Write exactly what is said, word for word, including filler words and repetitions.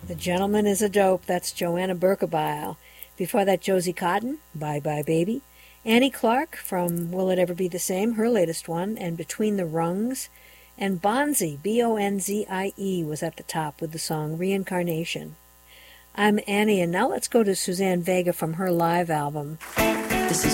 The Gentleman is a Dope. That's Joanna Berkebile. Before that, Josie Cotton, Bye Bye Baby. Annie Clark from Will It Ever Be the Same, her latest one, and Between the Rungs. And Bonzie, B O N Z I E, was at the top with the song Reincarnation. I'm Annie, and now let's go to Suzanne Vega from her live album. This is